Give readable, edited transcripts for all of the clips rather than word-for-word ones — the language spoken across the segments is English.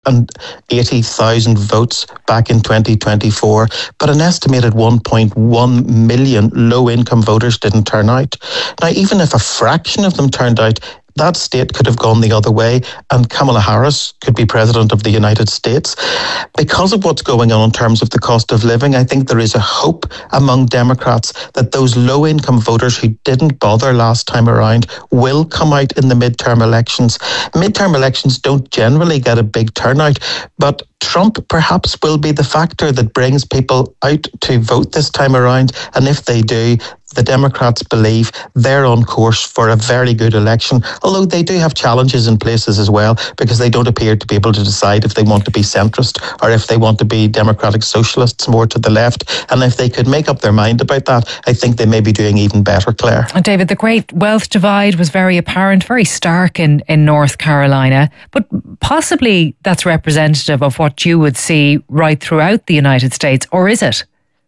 280,000 votes back in 2024, but an estimated 1.1 million low-income voters didn't turn out. Now, even if a fraction of them turned out, that state could have gone the other way and Kamala Harris could be president of the United States. Because of what's going on in terms of the cost of living, I think there is a hope among Democrats that those low-income voters who didn't bother last time around will come out in the midterm elections. Midterm elections don't generally get a big turnout, but Trump perhaps will be the factor that brings people out to vote this time around. And if they do, the Democrats believe they're on course for a very good election, although they do have challenges in places as well, because they don't appear to be able to decide if they want to be centrist or if they want to be democratic socialists more to the left. And if they could make up their mind about that, I think they may be doing even better, Claire. And David, the great wealth divide was very apparent, very stark in North Carolina, but possibly that's representative of what you would see right throughout the United States, or is it?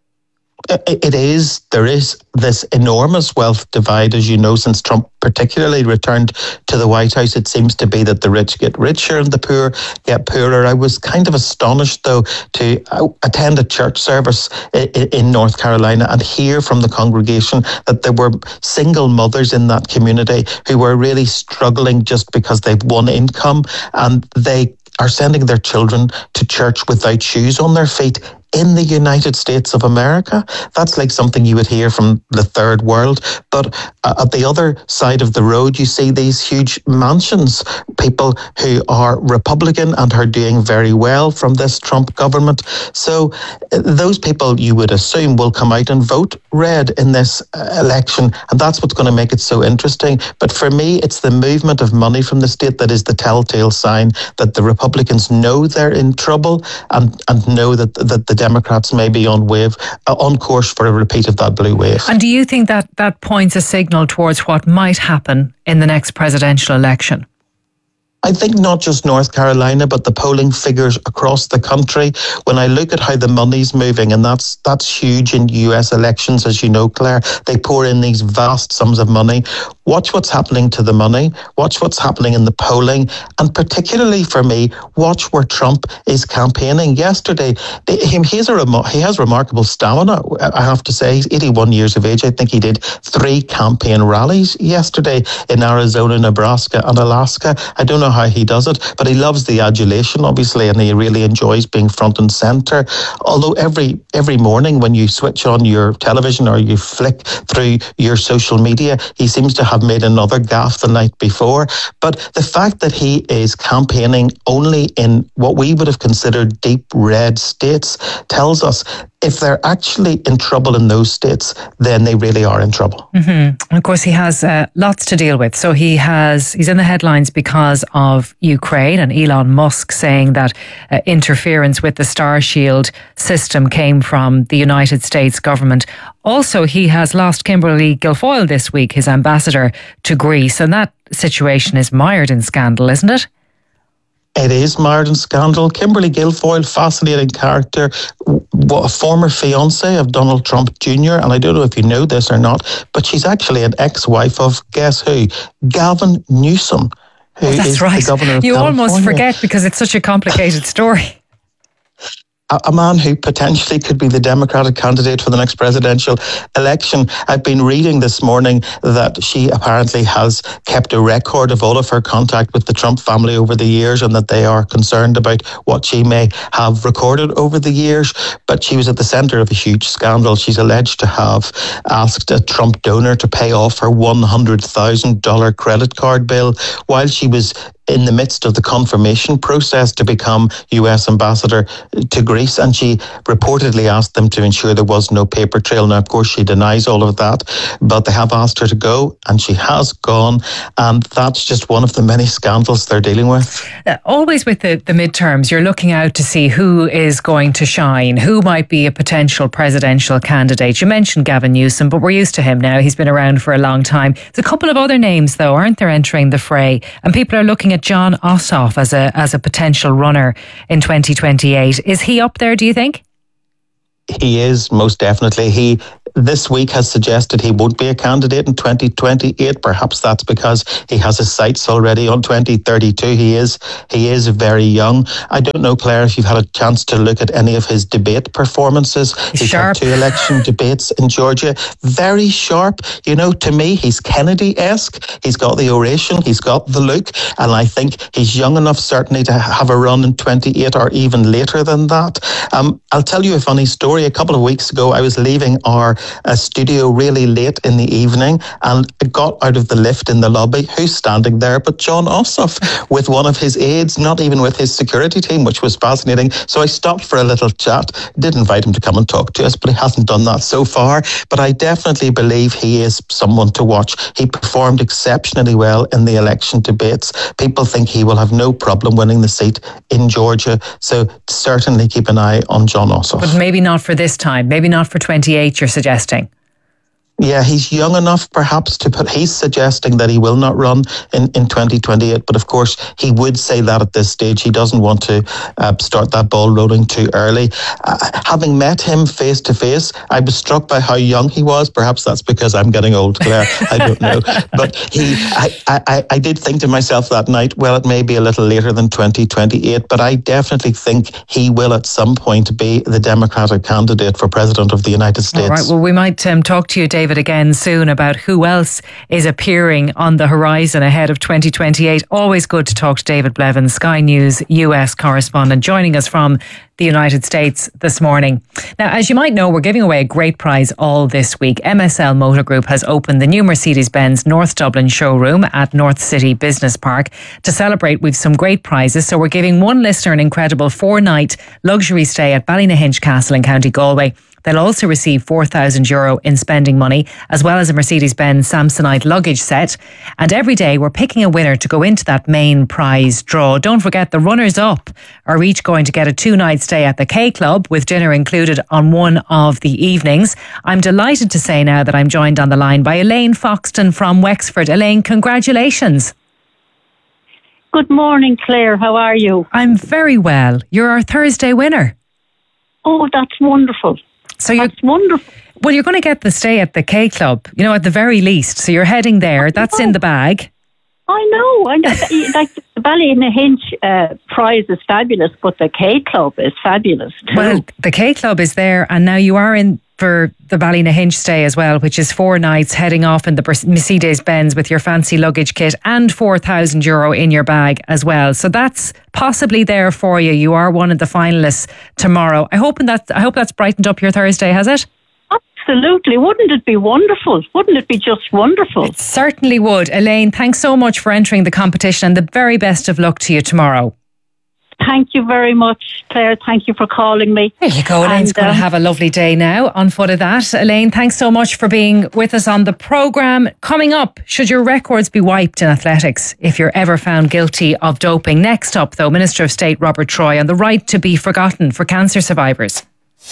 It is. There is this enormous wealth divide, as you know, since Trump particularly returned to the White House. It seems to be that the rich get richer and the poor get poorer. I was kind of astonished, though, to attend a church service in North Carolina and hear from the congregation that there were single mothers in that community who were really struggling just because they've one income, and they are sending their children to church without shoes on their feet in the United States of America. That's like something you would hear from the third world. But at the other side of the road, you see these huge mansions, people who are Republican and are doing very well from this Trump government. So those people, you would assume, will come out and vote red in this election. And that's what's going to make it so interesting. But for me, it's the movement of money from the state that is the telltale sign that the Republicans know they're in trouble and know that the Democrats may be on course for a repeat of that blue wave. And do you think that points a signal towards what might happen in the next presidential election? I think not just North Carolina, but the polling figures across the country. When I look at how the money's moving, and that's huge in US elections, as you know, Claire, they pour in these vast sums of money. Watch what's happening to the money. Watch what's happening in the polling. And particularly for me, watch where Trump is campaigning. Yesterday, he has remarkable stamina, I have to say. He's 81 years of age. I think he did 3 campaign rallies yesterday in Arizona, Nebraska and Alaska. I don't know how he does it, but he loves the adulation, obviously, and he really enjoys being front and centre. Although every morning when you switch on your television or you flick through your social media, he seems to have made another gaffe the night before. But the fact that he is campaigning only in what we would have considered deep red states tells us if they're actually in trouble in those states, then they really are in trouble. Mm-hmm. And of course, he has lots to deal with. So he's in the headlines because of Ukraine and Elon Musk saying that interference with the Starshield system came from the United States government. Also, he has lost Kimberly Guilfoyle this week, his ambassador to Greece. And that situation is mired in scandal, isn't it? It is mired in scandal. Kimberly Guilfoyle, fascinating character, a former fiancée of Donald Trump Jr., and I don't know if you know this or not, but she's actually an ex-wife of, guess who? Gavin Newsom, who is the governor of California. You almost forget because it's such a complicated story. A man who potentially could be the Democratic candidate for the next presidential election. I've been reading this morning that she apparently has kept a record of all of her contact with the Trump family over the years, and that they are concerned about what she may have recorded over the years. But she was at the centre of a huge scandal. She's alleged to have asked a Trump donor to pay off her $100,000 credit card bill while she was in the midst of the confirmation process to become US ambassador to Greece, and she reportedly asked them to ensure there was no paper trail. Now, of course, she denies all of that, but they have asked her to go, and she has gone, and that's just one of the many scandals they're dealing with. Always with the midterms, you're looking out to see who is going to shine, who might be a potential presidential candidate. You mentioned Gavin Newsom, but we're used to him now. He's been around for a long time. There's a couple of other names, though, aren't there, entering the fray? And people are looking at Jon Ossoff as a potential runner in 2028. Is he up there, do you think? He is, most definitely. He this week has suggested he won't be a candidate in 2028. Perhaps that's because he has his sights already on 2032. He is very young. I don't know, Claire, if you've had a chance to look at any of his debate performances. He's had 2 election debates in Georgia. Very sharp. You know, to me, he's Kennedy-esque. He's got the oration, he's got the look, and I think he's young enough certainly to have a run in 28 or even later than that. I'll tell you a funny story. A couple of weeks ago, I was leaving our studio really late in the evening, and I got out of the lift in the lobby. Who's standing there but John Ossoff with one of his aides, not even with his security team, which was fascinating. So I stopped for a little chat, did invite him to come and talk to us, but he hasn't done that so far. But I definitely believe he is someone to watch. He performed exceptionally well in the election debates. People think he will have no problem winning the seat in Georgia. So certainly keep an eye on John Ossoff. But maybe not for this time. Maybe not for 28, you're suggesting. Yeah, he's young enough perhaps he's suggesting that he will not run in 2028, but of course he would say that at this stage. He doesn't want to start that ball rolling too early. Having met him face to face, I was struck by how young he was. Perhaps that's because I'm getting old, Claire. I don't know. But I did think to myself that night, well, it may be a little later than 2028, but I definitely think he will at some point be the Democratic candidate for President of the United States. All right, well, we might talk to you, David, again soon about who else is appearing on the horizon ahead of 2028. Always good to talk to David Blevins, Sky News US correspondent, joining us from the United States this morning. Now, as you might know, we're giving away a great prize all this week. MSL Motor Group has opened the new Mercedes-Benz North Dublin showroom at North City Business Park. To celebrate, we've some great prizes. So we're giving one listener an incredible 4-night luxury stay at Ballynahinch Castle in County Galway. They'll also receive €4,000 in spending money, as well as a Mercedes-Benz Samsonite luggage set. And every day we're picking a winner to go into that main prize draw. Don't forget, the runners-up are each going to get a 2-night stay at the K Club with dinner included on one of the evenings. I'm delighted to say now that I'm joined on the line by Elaine Foxton from Wexford. Elaine, congratulations. Good morning, Claire. How are you? I'm very well. You're our Thursday winner. Oh, that's wonderful. That's wonderful. Well, you're going to get the stay at the K Club, you know, at the very least. So you're heading there. That's in the bag. I know. Like the Ballynahinch prize is fabulous, but the K Club is fabulous too. Well, the K Club is there, and now you are in for the Ballynahinch stay as well, which is 4 nights heading off in the Mercedes-Benz with your fancy luggage kit and €4,000 in your bag as well. So that's possibly there for you. You are one of the finalists tomorrow. I hope that's brightened up your Thursday, has it? Absolutely. Wouldn't it be wonderful? Wouldn't it be just wonderful? It certainly would. Elaine, thanks so much for entering the competition, and the very best of luck to you tomorrow. Thank you very much, Claire. Thank you for calling me. There you go. Elaine's going to have a lovely day now on foot of that. Elaine, thanks so much for being with us on the programme. Coming up, should your records be wiped in athletics if you're ever found guilty of doping? Next up, though, Minister of State Robert Troy on the right to be forgotten for cancer survivors.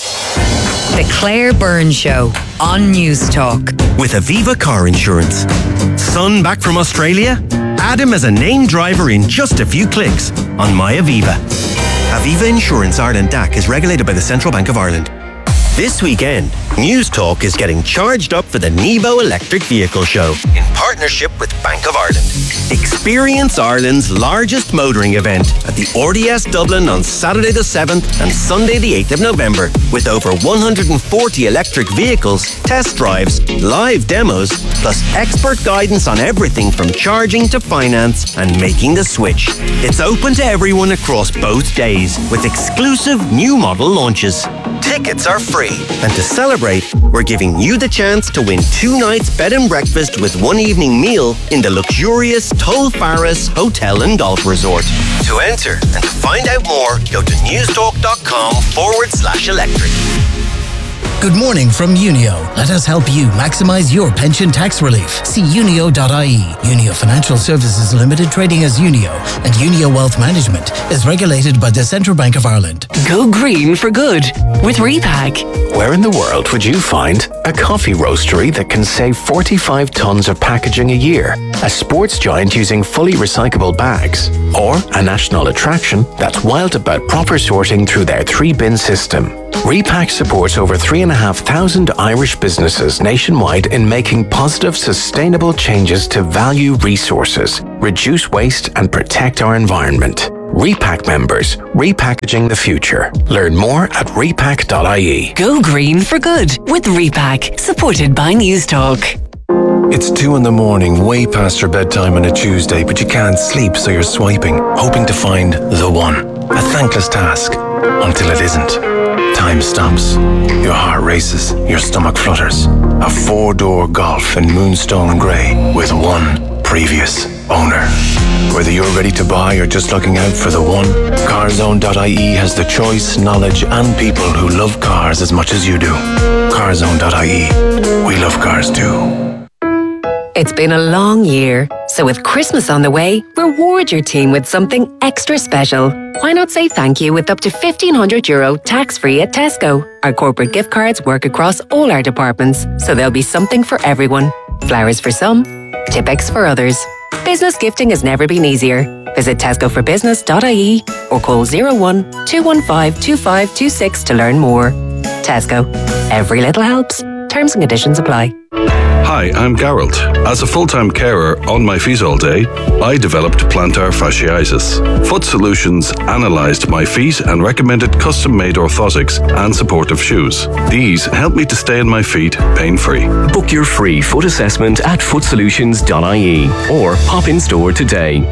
The Claire Byrne Show on News Talk. With Aviva Car Insurance. Son back from Australia? Add him as a named driver in just a few clicks on My Aviva. Aviva Insurance Ireland DAC is regulated by the Central Bank of Ireland. This weekend, News Talk is getting charged up for the Nebo Electric Vehicle Show in partnership with Bank of Ireland. Experience Ireland's largest motoring event at the RDS Dublin on Saturday the 7th and Sunday the 8th of November with over 140 electric vehicles, test drives, live demos, plus expert guidance on everything from charging to finance and making the switch. It's open to everyone across both days with exclusive new model launches. Tickets are free, and to celebrate, we're giving you the chance to win 2 nights bed and breakfast with 1 evening meal in the luxurious Toll Faris Hotel and Golf Resort. To enter and to find out more, go to newstalk.com/electric. Good morning from Unio. Let us help you maximise your pension tax relief. See unio.ie. Unio Financial Services Limited, trading as Unio, and Unio Wealth Management is regulated by the Central Bank of Ireland. Go green for good with Repack. Where in the world would you find a coffee roastery that can save 45 tonnes of packaging a year a sports giant using fully recyclable bags, or a national attraction that's wild about proper sorting through their 3-bin system. Repack supports over 3,500 Irish businesses nationwide in making positive, sustainable changes to value resources, reduce waste and protect our environment. Repack members, repackaging the future. Learn more at repack.ie. Go green for good with Repack, supported by News Talk. It's 2 a.m, way past your bedtime on a Tuesday, but you can't sleep, so you're swiping, hoping to find the one. A thankless task, until it isn't. Time stops. Your heart races, your stomach flutters. A 4-door Golf in Moonstone Grey with one previous owner. Whether you're ready to buy or just looking out for the one, Carzone.ie has the choice, knowledge and people who love cars as much as you do. Carzone.ie. We love cars too. It's been a long year, so with Christmas on the way, reward your team with something extra special. Why not say thank you with up to €1,500 tax-free at Tesco? Our corporate gift cards work across all our departments, so there'll be something for everyone. Flowers for some, Tipp-Ex for others. Business gifting has never been easier. Visit tescoforbusiness.ie or call 01 215 2526 to learn more. Tesco. Every little helps. Terms and conditions apply. Hi, I'm Gerald. As a full-time carer on my feet all day, I developed plantar fasciitis. Foot Solutions analysed my feet and recommended custom-made orthotics and supportive shoes. These help me to stay on my feet pain-free. Book your free foot assessment at footsolutions.ie or pop in store today.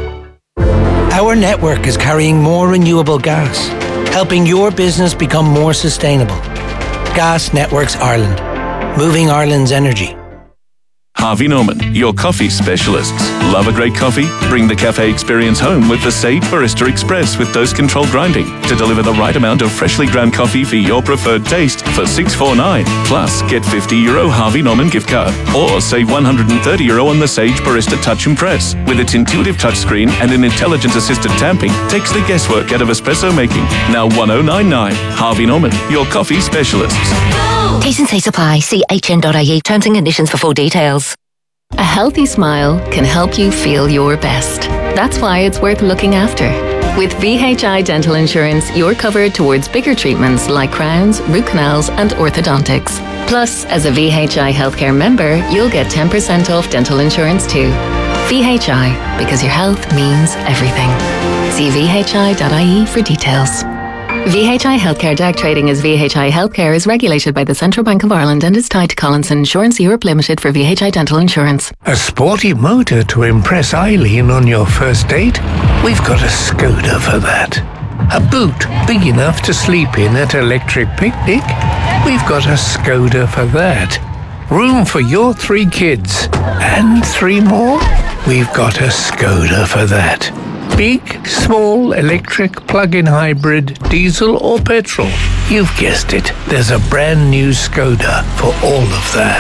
Our network is carrying more renewable gas, helping your business become more sustainable. Gas Networks Ireland, moving Ireland's energy. Harvey Norman, your coffee specialists. Love a great coffee? Bring the cafe experience home with the Sage Barista Express with dose-controlled grinding to deliver the right amount of freshly ground coffee for your preferred taste for €6.49. Plus, get €50 Harvey Norman gift card or save €130 on the Sage Barista Touch and Press. With its intuitive touchscreen and an intelligence-assisted tamping, takes the guesswork out of espresso making. Now $1,099. Harvey Norman, your coffee specialists. T&C Supply. See hn.ie. Terms and conditions for full details. A healthy smile can help you feel your best. That's why it's worth looking after. With VHI Dental Insurance, you're covered towards bigger treatments like crowns, root canals and orthodontics. Plus, as a VHI healthcare member, you'll get 10% off dental insurance too. VHI, because your health means everything. See vhi.ie for details. VHI Healthcare Direct Trading as VHI Healthcare is regulated by the Central Bank of Ireland and is tied to Collinson Insurance Europe Limited for VHI Dental Insurance. A sporty motor to impress Eileen on your first date? We've got a Skoda for that. A boot big enough to sleep in at Electric Picnic? We've got a Skoda for that. Room for your 3 kids and 3 more? We've got a Skoda for that. Big, small, electric, plug-in hybrid, diesel or petrol. You've guessed it. There's a brand new Skoda for all of that.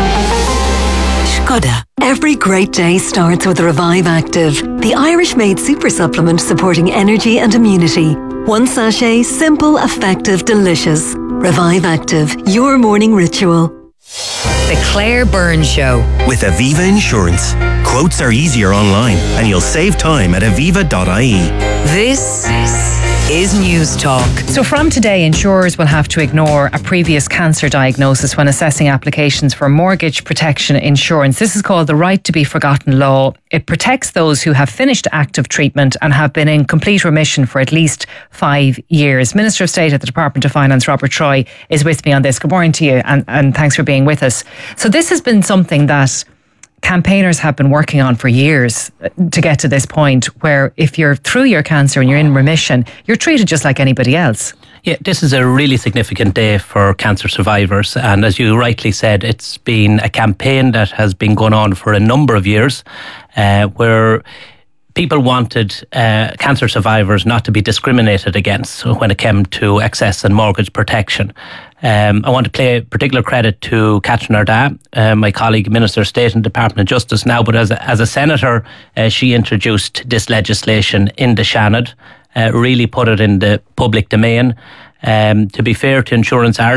Skoda. Every great day starts with Revive Active, the Irish-made super supplement supporting energy and immunity. 1 sachet, simple, effective, delicious. Revive Active, your morning ritual. The Claire Burns Show. With Aviva Insurance. Quotes are easier online and you'll save time at aviva.ie. This is News Talk. So from today, insurers will have to ignore a previous cancer diagnosis when assessing applications for mortgage protection insurance. This is called the Right to be Forgotten law. It protects those who have finished active treatment and have been in complete remission for at least 5 years. Minister of State at the Department of Finance, Robert Troy, is with me on this. Good morning to you and thanks for being with us. So this has been something that campaigners have been working on for years to get to this point where if you're through your cancer and you're in remission, you're treated just like anybody else. Yeah, this is a really significant day for cancer survivors. And as you rightly said, it's been a campaign that has been going on for a number of years where people wanted cancer survivors not to be discriminated against when it came to access and mortgage protection. I want to pay particular credit to Catherine Arda, my colleague, Minister of State and Department of Justice now, but as a senator, she introduced this legislation in the Seanad, really put it in the public domain. To be fair to Insurance Ireland,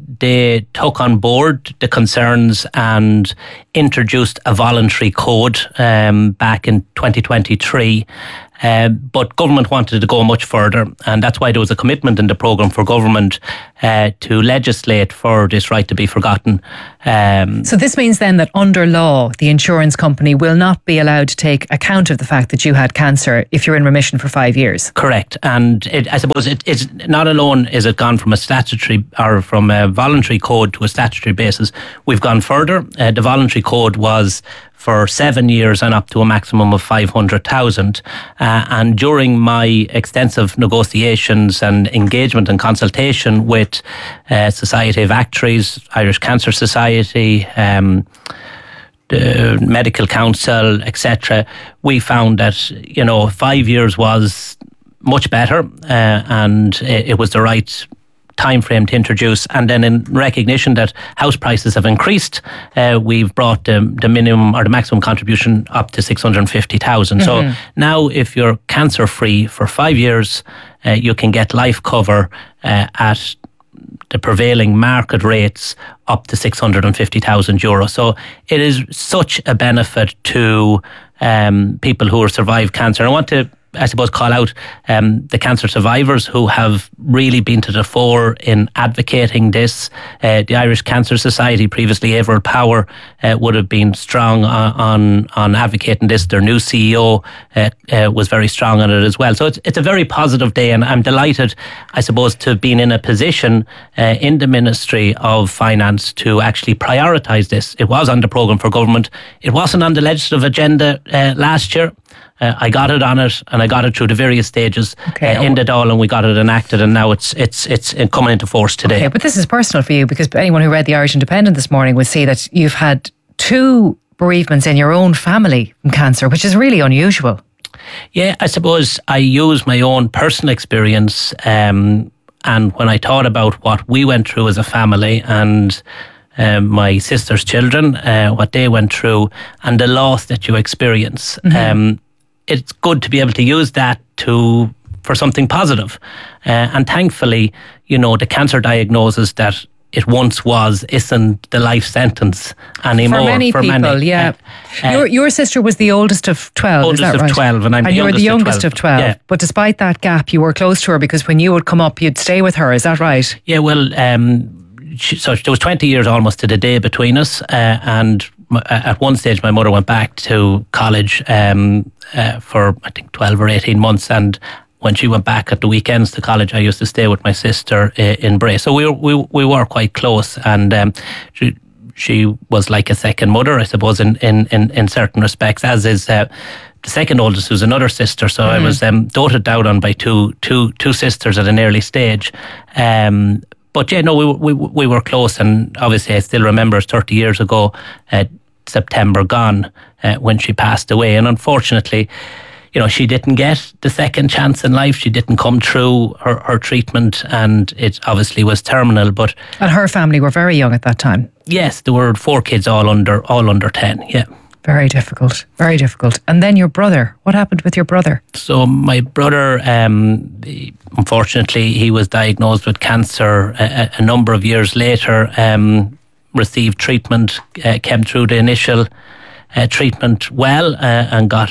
they took on board the concerns and introduced a voluntary code back in 2023. But government wanted to go much further, and that's why there was a commitment in the programme for government to legislate for this right to be forgotten. So this means then that under law, the insurance company will not be allowed to take account of the fact that you had cancer if you're in remission for 5 years. Correct. And I suppose it's not alone is it gone from a statutory or from a voluntary code to a statutory basis. We've gone further. The voluntary code was for 7 years and up to a maximum of 500,000. And during my extensive negotiations and engagement and consultation with Society of Actuaries, Irish Cancer Society, the Medical Council, etc., we found that 5 years was much better, and it was the right time frame to introduce. And then in recognition that house prices have increased, we've brought the minimum or the maximum contribution up to 650,000. So now if you're cancer free for 5 years, you can get life cover at the prevailing market rates up to 650,000 euro. So it is such a benefit to people who have survived cancer. I want to, I suppose, call out the cancer survivors who have really been to the fore in advocating this. The Irish Cancer Society, previously Everard Power, would have been strong on advocating this. Their new CEO was very strong on it as well. So it's a very positive day, and I'm delighted, I suppose, to have been in a position in the Ministry of Finance to actually prioritise this. It was on the programme for government. It wasn't on the legislative agenda last year. I got it on it, and I got it through the various stages in the Dáil, and we got it enacted, and now it's coming into force today. Okay, but this is personal for you, because anyone who read the Irish Independent this morning would see that you've had 2 bereavements in your own family from cancer, which is really unusual. Yeah, I suppose I use my own personal experience, and when I thought about what we went through as a family and my sister's children, what they went through, and the loss that you experience. It's good to be able to use that for something positive. And thankfully, the cancer diagnosis that it once was isn't the life sentence anymore. For many people, yeah. Your sister was the oldest of 12, oldest is that right? of 12, and I'm and the youngest, you're the youngest of 12. Yeah. But despite that gap, you were close to her, because when you would come up, you'd stay with her, is that right? Yeah, well, so there was 20 years almost to the day between us, and at one stage my mother went back to college for I think 12 or 18 months, and when she went back at the weekends to college, I used to stay with my sister in Bray. So we were quite close, and she was like a second mother, I suppose, in certain respects, as is the second oldest, who's another sister. So I was doted down on by two sisters at an early stage. But yeah, no, we were close, and obviously I still remember 30 years ago, September gone, when she passed away. And unfortunately, she didn't get the second chance in life. She didn't come through her treatment, and it obviously was terminal. But and her family were very young at that time. Yes, there were 4 kids, all under 10. Yeah. Very difficult, very difficult. And then your brother, what happened with your brother? So my brother, unfortunately, he was diagnosed with cancer a number of years later, received treatment, came through the initial treatment well, and got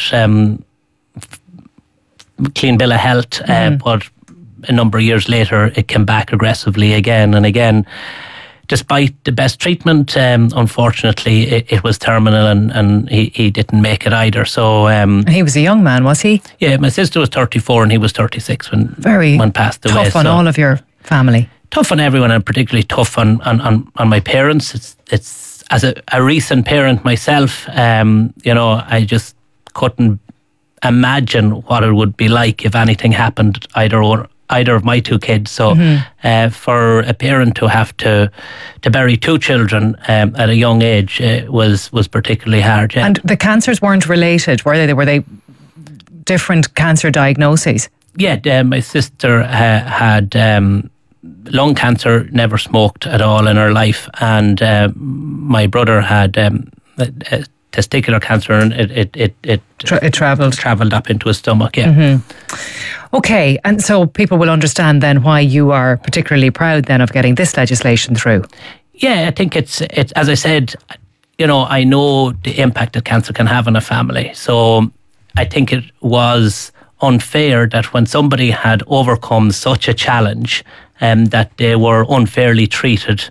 clean bill of health, but a number of years later it came back aggressively again and again. Despite the best treatment, unfortunately, it was terminal, and he didn't make it either. So he was a young man, was he? Yeah, my sister was 34 and he was 36 when passed away. Tough on all of your family. Tough on everyone, and particularly tough on my parents. It's as a recent parent myself, I just couldn't imagine what it would be like if anything happened either of my 2 kids. So for a parent to have to bury 2 children at a young age was particularly hard. Yeah. And the cancers weren't related, were they? Were they different cancer diagnoses? Yeah, my sister had lung cancer, never smoked at all in her life, and my brother had testicular cancer, and it travelled up into his stomach. Yeah. Mm-hmm. Okay, and so people will understand then why you are particularly proud then of getting this legislation through. Yeah, I think it's as I said, I know the impact that cancer can have on a family. So I think it was unfair that when somebody had overcome such a challenge, that they were unfairly treated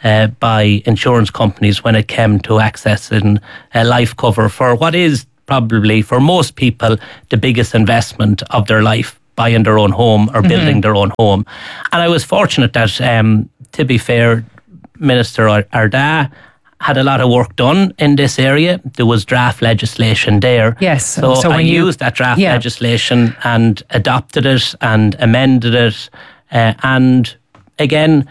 by insurance companies when it came to accessing life cover for what is probably, for most people, the biggest investment of their life, buying their own home or building their own home. And I was fortunate that, to be fair, Minister Ardagh had a lot of work done in this area. There was draft legislation there. Yes. So I used that draft legislation and adopted it and amended it. And again,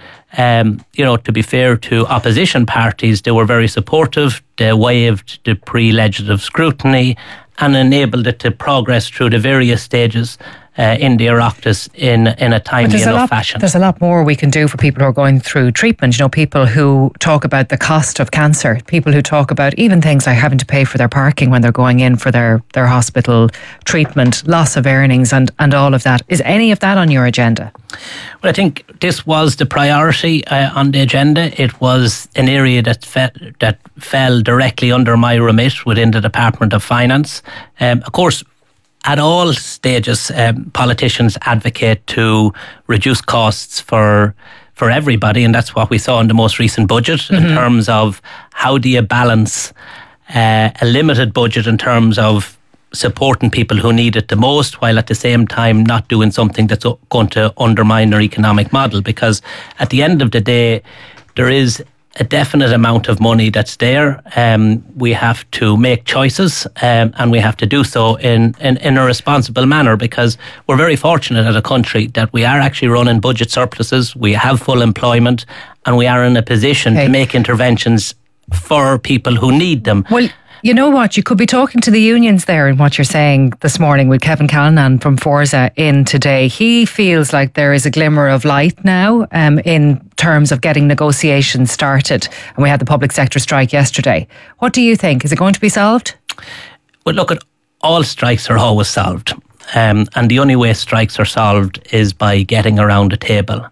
to be fair to opposition parties, they were very supportive. They waived the pre-legislative scrutiny and enabled it to progress through the various stages in the Oireachtas in a timely enough fashion. There's a lot more we can do for people who are going through treatment. People who talk about the cost of cancer, people who talk about even things like having to pay for their parking when they're going in for their hospital treatment, loss of earnings and all of that. Is any of that on your agenda? Well, I think this was the priority on the agenda. It was an area that fell directly under my remit within the Department of Finance. Of course, at all stages, politicians advocate to reduce costs for everybody, and that's what we saw in the most recent budget in terms of how do you balance a limited budget in terms of supporting people who need it the most, while at the same time not doing something that's going to undermine our economic model. Because at the end of the day, there is a definite amount of money that's there. We have to make choices, and we have to do so in a responsible manner, because we're very fortunate as a country that we are actually running budget surpluses, we have full employment, and we are in a position to make interventions for people who need them. Well, you know what? You could be talking to the unions there in what you're saying this morning with Kevin Callanan from Forza in today. He feels like there is a glimmer of light now in terms of getting negotiations started. And we had the public sector strike yesterday. What do you think? Is it going to be solved? Well, look, all strikes are always solved. And the only way strikes are solved is by getting around a table.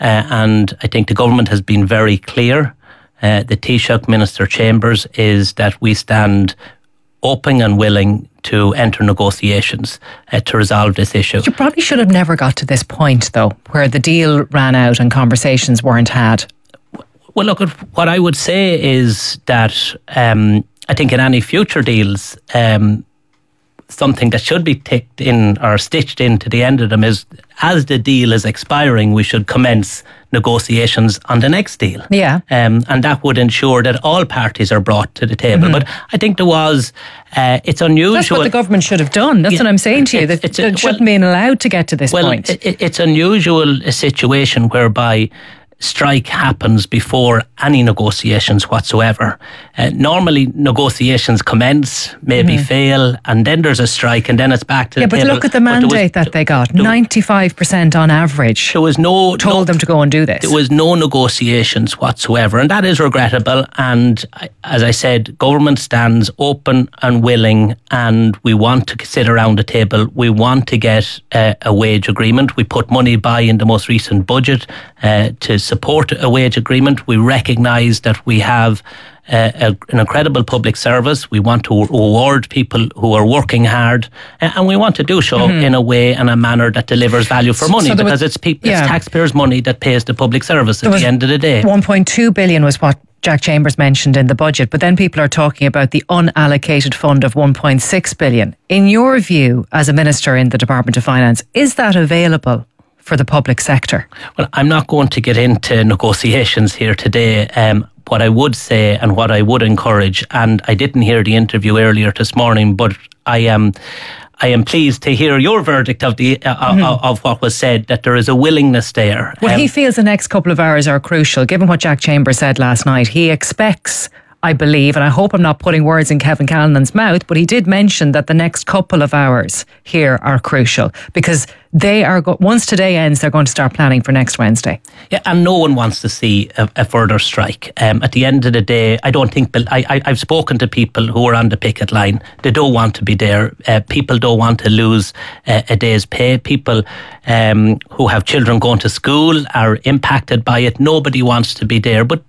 And I think the government has been very clear. The Taoiseach, Minister Chambers, is that we stand open and willing to enter negotiations to resolve this issue. You probably should have never got to this point, though, where the deal ran out and conversations weren't had. Well, look, what I would say is that I think in any future deals, something that should be ticked in or stitched into the end of them is, as the deal is expiring, we should commence negotiations on the next deal. Yeah. And that would ensure that all parties are brought to the table. But I think there was, it's unusual. That's what the government should have done. That's what I'm saying to you. That it shouldn't have been allowed to get to this point. It's unusual, a situation whereby strike happens before any negotiations whatsoever. Normally negotiations commence, maybe fail, and then there's a strike, and then it's back to the table. Yeah, but look at the mandate that they got. 95% on average. There was told them to go and do this. There was no negotiations whatsoever, and that is regrettable. And as I said, government stands open and willing, and we want to sit around the table. We want to get a wage agreement. We put money by in the most recent budget to support a wage agreement. We recognise that we have an incredible public service. We want to reward people who are working hard, and we want to do so in a way and a manner that delivers value for money, because it's taxpayers' money that pays the public service at the end of the day. 1.2 billion was what Jack Chambers mentioned in the budget, but then people are talking about the unallocated fund of 1.6 billion. In your view, as a minister in the Department of Finance, is that available for the public sector? Well, I'm not going to get into negotiations here today. What I would say and what I would encourage, and I didn't hear the interview earlier this morning, but I am pleased to hear your verdict of the of what was said, that there is a willingness there. Well, he feels the next couple of hours are crucial. Given what Jack Chambers said last night, he expects I believe, and I hope I'm not putting words in Kevin Callanan's mouth, but he did mention that the next couple of hours here are crucial because they are, once today ends, they're going to start planning for next Wednesday. Yeah, and no one wants to see a further strike. At the end of the day, I don't think, I've spoken to people who are on the picket line. They don't want to be there. People don't want to lose a day's pay. People who have children going to school are impacted by it. Nobody wants to be there. But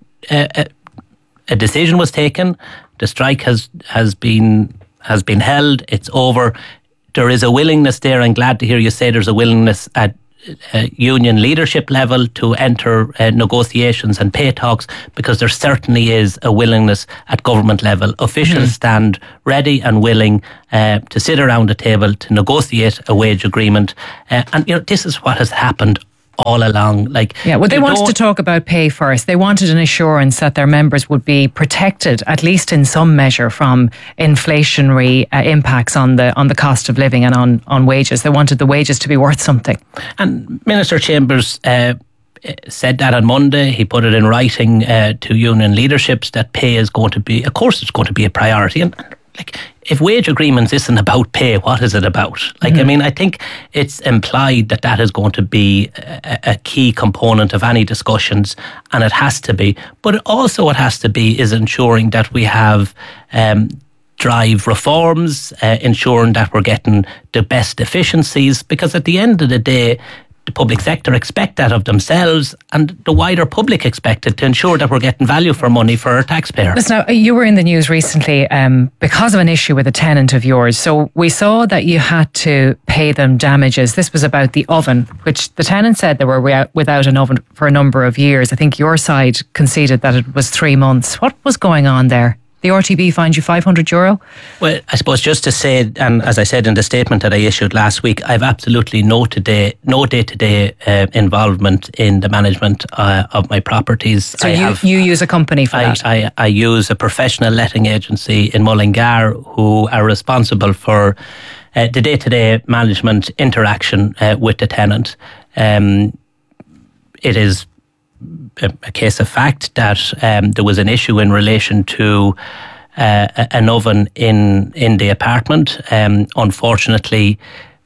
a decision was taken. The strike has been held. It's over. There is a willingness there. I'm glad to hear you say there's a willingness at union leadership level to enter negotiations and pay talks, because there certainly is a willingness at government level. Officials stand ready and willing to sit around the table to negotiate a wage agreement. And this is what has happened all along. They wanted to talk about pay first. They wanted an assurance that their members would be protected, at least in some measure, from inflationary impacts on the cost of living and on wages. They wanted the wages to be worth something. And Minister Chambers said that on Monday. He put it in writing to union leaderships that pay is going to be, of course, it's going to be a priority. And if wage agreements isn't about pay, what is it about? I think it's implied that is going to be a key component of any discussions, and it has to be. But also what has to be is ensuring that we have drive reforms, ensuring that we're getting the best efficiencies, because at the end of the day, the public sector expect that of themselves, and the wider public expect it, to ensure that we're getting value for money for our taxpayers. Listen, now, you were in the news recently because of an issue with a tenant of yours. So we saw that you had to pay them damages. This was about the oven, which the tenant said they were without an oven for a number of years. I think your side conceded that it was 3 months. What was going on there? The RTB fined you €500? Well, I suppose just to say, and as I said in the statement that I issued last week, I've absolutely no day-to-day involvement in the management of my properties. So you use a company for that? I use a professional letting agency in Mullingar who are responsible for the day-to-day management interaction with the tenant. It is a case of fact that there was an issue in relation to an oven in the apartment. Unfortunately,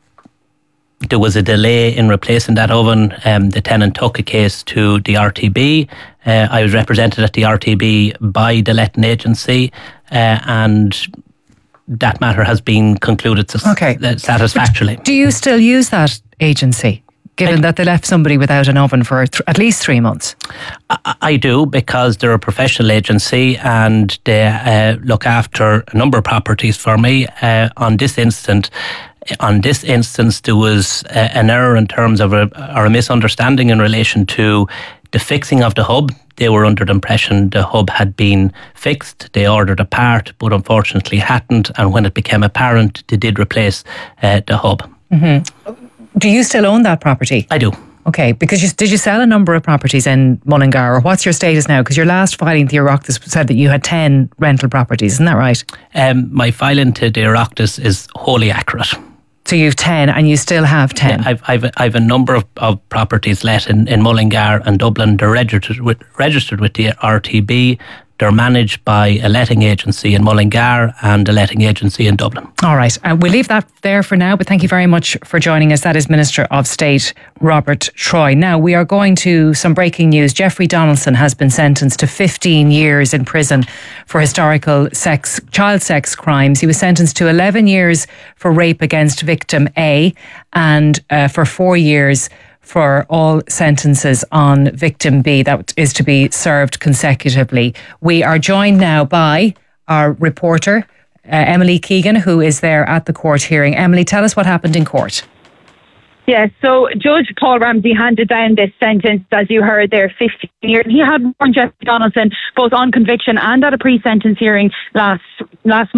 there was a delay in replacing that oven. The tenant took a case to the RTB. I was represented at the RTB by the letting agency, and that matter has been concluded satisfactorily. But do you still use that agency, given that they left somebody without an oven for at least 3 months? I do, because they're a professional agency and they look after a number of properties for me. On this instance, there was an error in terms of a misunderstanding in relation to the fixing of the hub. They were under the impression the hub had been fixed. They ordered a part, but unfortunately hadn't. And when it became apparent, they did replace the hub. Mm-hmm. Do you still own that property? I do. Okay, because did you sell a number of properties in Mullingar, or what's your status now? Because your last filing to the Oireachtas said that you had 10 rental properties, isn't that right? My filing to the Oireachtas is wholly accurate. So you have 10 and you still have 10? Yeah, I've a number of properties let in Mullingar and Dublin. They're registered with the RTB. They're managed by a letting agency in Mullingar and a letting agency in Dublin. All right. We'll leave that there for now, but thank you very much for joining us. That is Minister of State Robert Troy. Now, we are going to some breaking news. Jeffrey Donaldson has been sentenced to 15 years in prison for historical child sex crimes. He was sentenced to 11 years for rape against victim A and for 4 years for all sentences on victim B. That is to be served consecutively. We are joined now by our reporter, Emily Keegan, who is there at the court hearing. Emily, tell us what happened in court. Yeah, so Judge Paul Ramsey handed down this sentence, as you heard there, 15 years. He had warned Jeffrey Donaldson both on conviction and at a pre-sentence hearing last month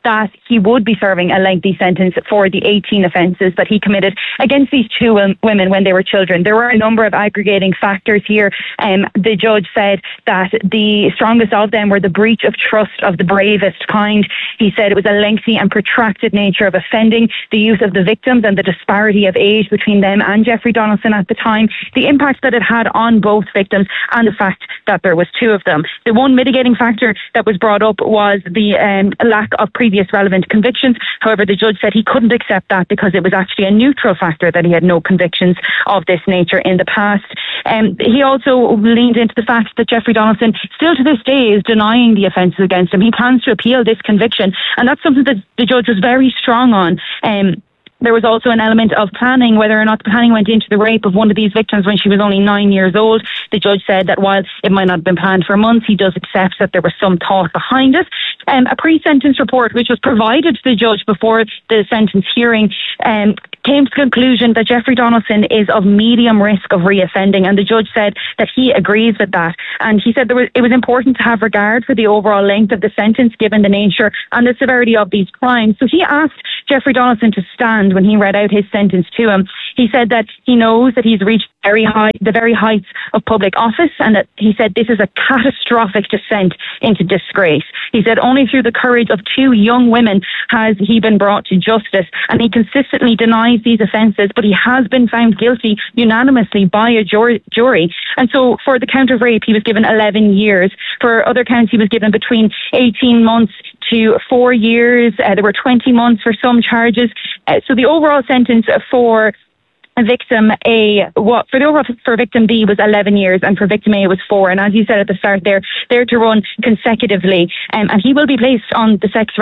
that he would be serving a lengthy sentence for the 18 offences that he committed against these two women when they were children. There were a number of aggregating factors here. The judge said that the strongest of them were the breach of trust of the bravest kind. He said it was a lengthy and protracted nature of offending, the use of the victims and the disparity of age between them and Jeffrey Donaldson at the time, the impact that it had on both victims, and the fact that there was two of them. The one mitigating factor that was brought up was the lack of previous relevant convictions. However, the judge said he couldn't accept that because it was actually a neutral factor that he had no convictions of this nature in the past. He also leaned into the fact that Jeffrey Donaldson still to this day is denying the offences against him. He plans to appeal this conviction, and that's something that the judge was very strong on. There was also an element of planning, whether or not the planning went into the rape of one of these victims when she was only 9 years old. The judge said that while it might not have been planned for months, he does accept that there was some thought behind it. A pre-sentence report, which was provided to the judge before the sentence hearing, came to the conclusion that Jeffrey Donaldson is of medium risk of reoffending, and the judge said that he agrees with that. And he said it was important to have regard for the overall length of the sentence given the nature and the severity of these crimes. So he asked Jeffrey Donaldson to stand when he read out his sentence to him. He said that he knows that he's reached the very heights of public office, and that he said this is a catastrophic descent into disgrace. He said only through the courage of two young women has he been brought to justice, and he consistently denies these offences, but he has been found guilty unanimously by a jury. And so for the count of rape, he was given 11 years. For other counts, he was given between 18 months to 4 years. There were 20 months for some charges. So the overall sentence for victim A, for victim B was 11 years, and for victim A it was 4. And as you said at the start, they're to run consecutively. And he will be placed on the sex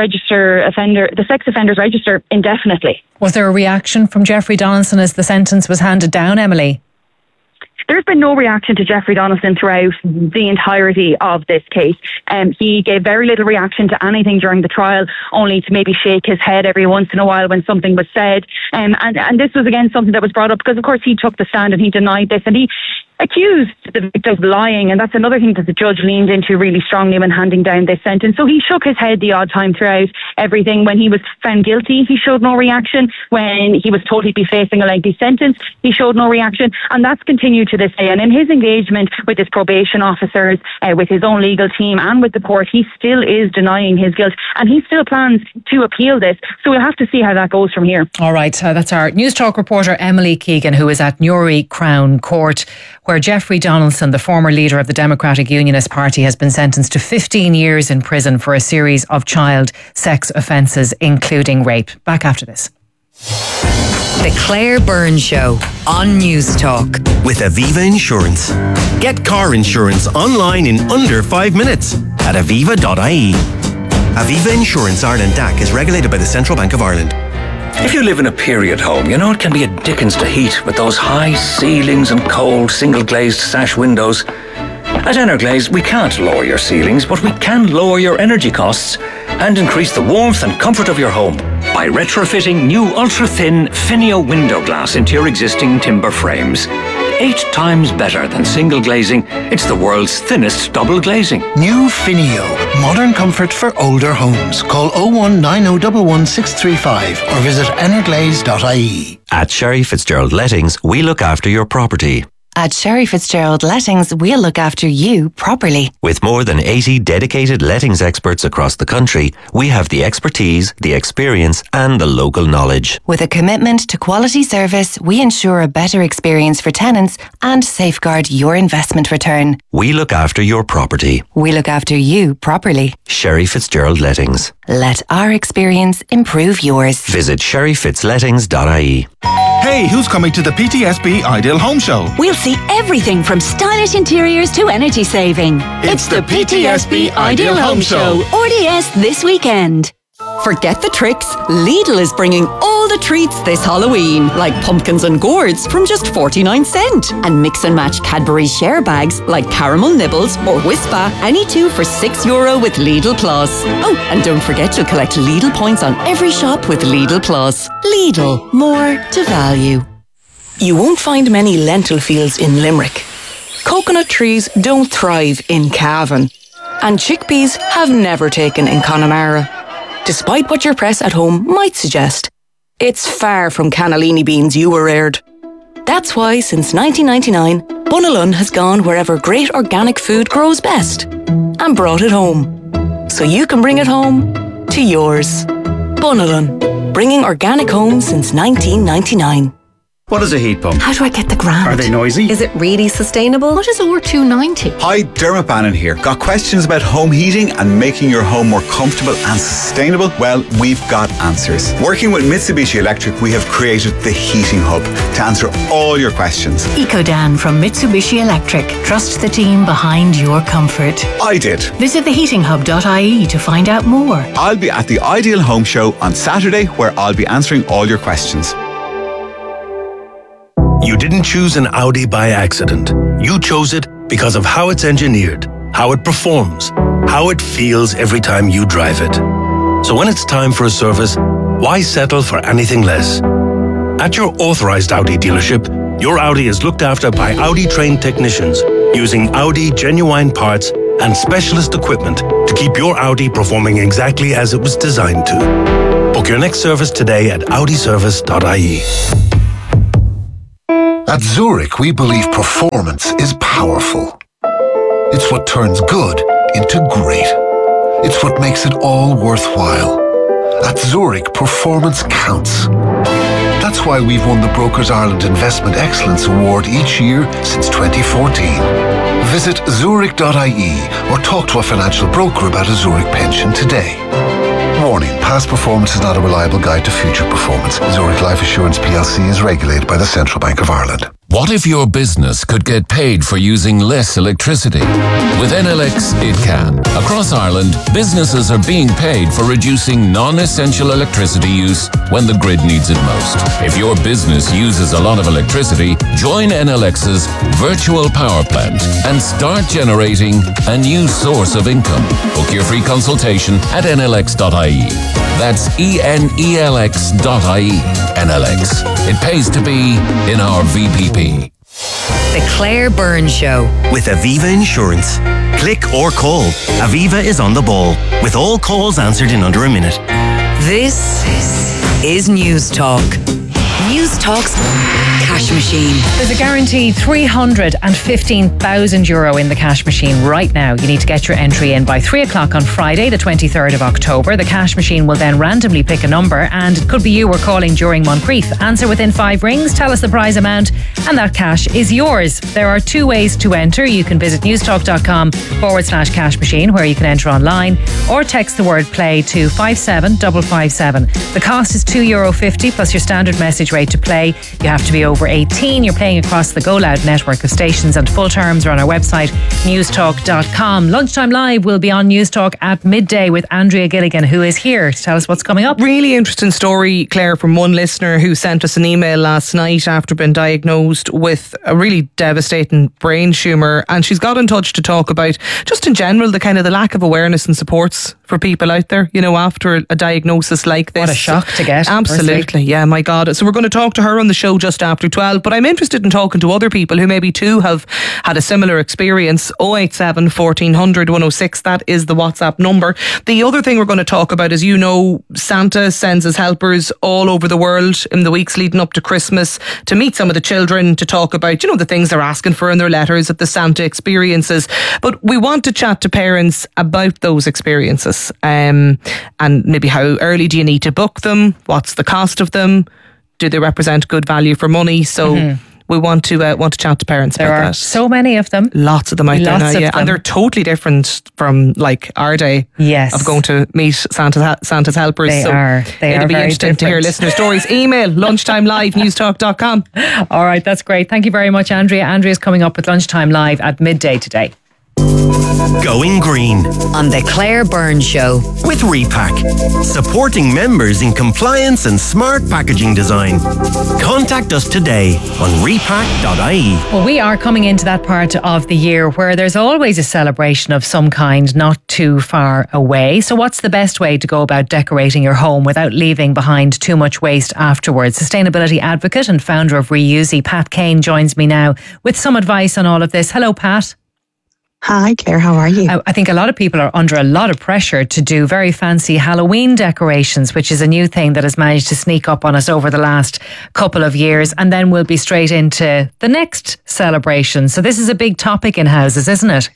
offenders register indefinitely. Was there a reaction from Jeffrey Donaldson as the sentence was handed down, Emily? There's been no reaction to Jeffrey Donaldson throughout the entirety of this case. He gave very little reaction to anything during the trial, only to maybe shake his head every once in a while when something was said. And this was again something that was brought up because, of course, he took the stand and he denied this, and he accused the victim of lying, and that's another thing that the judge leaned into really strongly when handing down this sentence. So he shook his head the odd time throughout everything. When he was found guilty, he showed no reaction. When he was told he'd be facing a lengthy sentence, he showed no reaction, and that's continued to this day. And in his engagement with his probation officers, with his own legal team and with the court, he still is denying his guilt, and he still plans to appeal this. So we'll have to see how that goes from here. All right, that's our News Talk reporter Emily Keegan, who is at Newry Crown Court, where Jeffrey Donaldson, the former leader of the Democratic Unionist Party, has been sentenced to 15 years in prison for a series of child sex offences, including rape. Back after this. The Claire Byrne Show on News Talk. With Aviva Insurance. Get car insurance online in under 5 minutes at aviva.ie. Aviva Insurance Ireland DAC is regulated by the Central Bank of Ireland. If you live in a period home, you know it can be a dickens to heat with those high ceilings and cold single-glazed sash windows. At Energlaze, we can't lower your ceilings, but we can lower your energy costs and increase the warmth and comfort of your home by retrofitting new ultra-thin Finio window glass into your existing timber frames. 8 times better than single glazing. It's the world's thinnest double glazing. New Finio. Modern comfort for older homes. Call 019011635 or visit energlaze.ie. At Sherry Fitzgerald Lettings, we look after your property. At Sherry Fitzgerald Lettings, we'll look after you properly. With more than 80 dedicated lettings experts across the country, we have the expertise, the experience and the local knowledge. With a commitment to quality service, we ensure a better experience for tenants and safeguard your investment return. We look after your property. We look after you properly. Sherry Fitzgerald Lettings. Let our experience improve yours. Visit sherryfitzlettings.ie. Hey, who's coming to the PTSB Ideal Home Show? We'll see everything from stylish interiors to energy saving. It's the PTSB Ideal Home Show. RDS this weekend. Forget the tricks. Lidl is bringing all the treats this Halloween, like pumpkins and gourds from just 49 cents. And mix and match Cadbury share bags like caramel nibbles or Whisper, any two for €6 with Lidl Plus. Oh, and don't forget you'll collect Lidl points on every shop with Lidl Plus. Lidl, more to value. You won't find many lentil fields in Limerick. Coconut trees don't thrive in Cavan. And chickpeas have never taken in Connemara. despite what your press at home might suggest. It's far from cannellini beans you were reared. That's why, since 1999, Bunalun has gone wherever great organic food grows best and brought it home. So you can bring it home to yours. Bunalun, bringing organic home since 1999. What is a heat pump? How do I get the grant? Are they noisy? Is it really sustainable? What is R290? Hi, Dermot Bannon here. Got questions about home heating and making your home more comfortable and sustainable? Well, we've got answers. Working with Mitsubishi Electric, we have created the Heating Hub to answer all your questions. EcoDan from Mitsubishi Electric. Trust the team behind your comfort. I did. Visit theheatinghub.ie to find out more. I'll be at the Ideal Home Show on Saturday, where I'll be answering all your questions. You didn't choose an Audi by accident. You chose it because of how it's engineered, how it performs, how it feels every time you drive it. So when it's time for a service, why settle for anything less? At your authorized Audi dealership, your Audi is looked after by Audi-trained technicians using Audi genuine parts and specialist equipment to keep your Audi performing exactly as it was designed to. Book your next service today at audiservice.ie. At Zurich, we believe performance is powerful. It's what turns good into great. It's what makes it all worthwhile. At Zurich, performance counts. That's why we've won the Brokers Ireland Investment Excellence Award each year since 2014. Visit zurich.ie or talk to a financial broker about a Zurich pension today. Warning, past performance is not a reliable guide to future performance. Zurich Life Assurance plc is regulated by the Central Bank of Ireland. What if your business could get paid for using less electricity? With NLX, it can. Across Ireland, businesses are being paid for reducing non-essential electricity use when the grid needs it most. If your business uses a lot of electricity, join NLX's virtual power plant and start generating a new source of income. Book your free consultation at nlx.ie. That's enelx.ie. NLX. It pays to be in our VPP. The Claire Byrne Show. With Aviva Insurance. Click or call. Aviva is on the ball, with all calls answered in under a minute. This is News Talk. News Talk's cash machine. There's a guaranteed €315,000 in the cash machine right now. You need to get your entry in by 3 o'clock on Friday, the 23rd of October. The cash machine will then randomly pick a number, and it could be you we're calling during Moncrief. Answer within 5 rings, tell us the prize amount, and that cash is yours. There are 2 ways to enter. You can visit newstalk.com/cash machine, where you can enter online, or text the word play to 57557. The cost is €2.50 plus your standard message rate to play. You have to be over 18. You're playing across the Go Loud network of stations, and full terms are on our website, newstalk.com. Lunchtime Live will be on News Talk at midday with Andrea Gilligan, who is here to tell us what's coming up. Really interesting story, Claire, from one listener who sent us an email last night after being diagnosed with a really devastating brain tumour, and she's got in touch to talk about just in general the kind of the lack of awareness and supports for people out there, you know, after a diagnosis like this. What a shock to get. Absolutely, firstly. Yeah, my God. So we're going to talk to her on the show just after 12, but I'm interested in talking to other people who maybe too have had a similar experience. 087 1400 106, that is the WhatsApp number. The other thing we're going to talk about is, you know, Santa sends his helpers all over the world in the weeks leading up to Christmas to meet some of the children, to talk about, you know, the things they're asking for in their letters at the Santa experiences. But we want to chat to parents about those experiences, and maybe how early do you need to book them? What's the cost of them? Do they represent good value for money? So we want to chat to parents about that. There are so many of them. Lots of them out there now, yeah. And they're totally different from like our day of going to meet Santa's helpers. They are. It'll be interesting to hear listener stories. Email lunchtimelive@newstalk.com. All right, that's great. Thank you very much, Andrea. Andrea's coming up with Lunchtime Live at midday today. Going green on the Claire Byrne Show with Repack, supporting members in compliance and smart packaging design. Contact us today on repack.ie. Well, we are coming into that part of the year where there's always a celebration of some kind not too far away. So what's the best way to go about decorating your home without leaving behind too much waste afterwards? Sustainability advocate and founder of Reusey, Pat Kane, joins me now with some advice on all of this. Hello, Pat. Hi, Claire. How are you? I think a lot of people are under a lot of pressure to do very fancy Halloween decorations, which is a new thing that has managed to sneak up on us over the last couple of years. And then we'll be straight into the next celebration. So this is a big topic in houses, isn't it?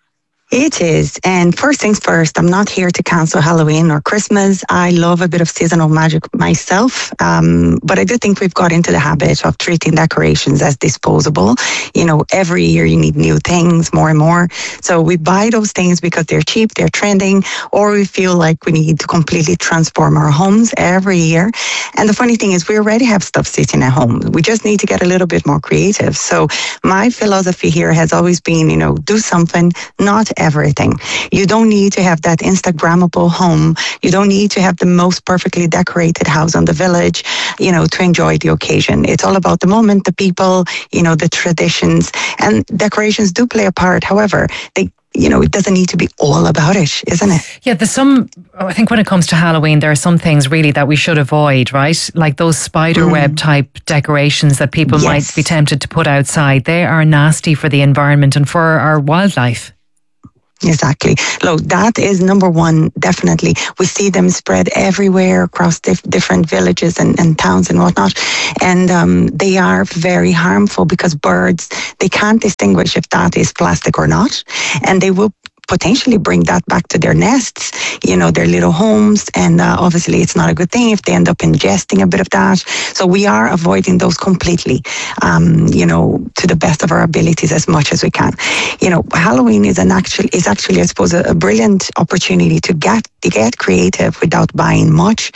It is. And first things first, I'm not here to cancel Halloween or Christmas. I love a bit of seasonal magic myself. But I do think we've got into the habit of treating decorations as disposable. You know, every year you need new things, more and more. So we buy those things because they're cheap, they're trending, or we feel like we need to completely transform our homes every year. And the funny thing is we already have stuff sitting at home. We just need to get a little bit more creative. So my philosophy here has always been, you know, do something, not everything. You don't need to have that Instagrammable home. You don't need to have the most perfectly decorated house on the village, you know, to enjoy the occasion. It's all about the moment, the people, you know, the traditions, and decorations do play a part. However, you know, it doesn't need to be all about it, isn't it? Yeah, I think when it comes to Halloween, there are some things really that we should avoid, right? Like those spider web type decorations that people might be tempted to put outside. They are nasty for the environment and for our wildlife. Exactly. Look, that is number one, definitely. We see them spread everywhere across different villages and towns and whatnot. And they are very harmful because birds, they can't distinguish if that is plastic or not. And they will potentially bring that back to their nests, you know, their little homes. And obviously it's not a good thing if they end up ingesting a bit of that. So we are avoiding those completely, you know, to the best of our abilities as much as we can. You know, Halloween is actually, I suppose, a brilliant opportunity to get creative without buying much.